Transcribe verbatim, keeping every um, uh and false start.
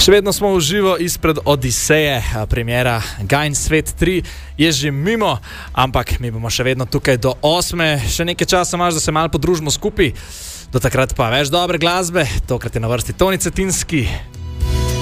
Še vedno smo v živo izpred Odiseje, premiera Gain Svet tri je že mimo, ampak mi bomo še vedno tukaj do osme, še nekaj časa imaš, da se malo podružimo skupaj, do takrat pa več dobre glasbe, tokrat je na vrsti Toni Cetinski.